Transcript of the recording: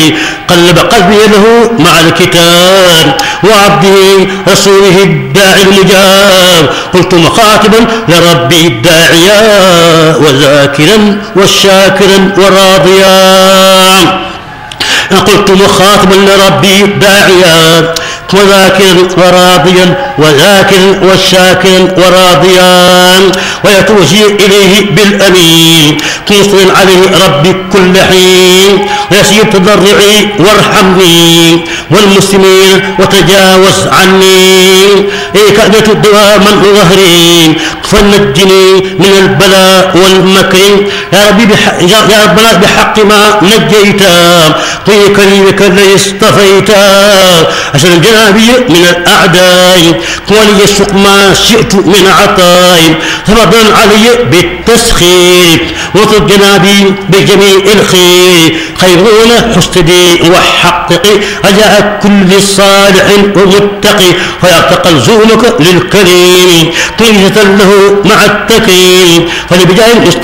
قلب قلبي له مع الكتاب وعبده رسوله الداعي المجاب. قلت مخاطبا لربي الداعيا وذاكرا والشاكرا وراضيا. قلت مخاطبا لربي الداعيا وذاكرا وراضيا وذاكرا والشاكرا وراضيا ويتوجه إليه بالأمين مصر عليه ربي كل حين ويسير تضرعي وارحمني والمسلمين وتجاوز عني كأنة دواما ظهري فنجني من البلاء والمكر يا ربي يا ربنا بحق ما نجيتا في كريمك الذي اصطفيتا عشان جنابي من الأعداء ولي السوق ما شئت من عطاء تفضل علي بالتسخير وطب جنابي بجميع الخير خيرون حسدي وحققي رجاء كل صالح ومتقي فيعتقل زومك للكريم طيلة له مع التكريم فلبجاه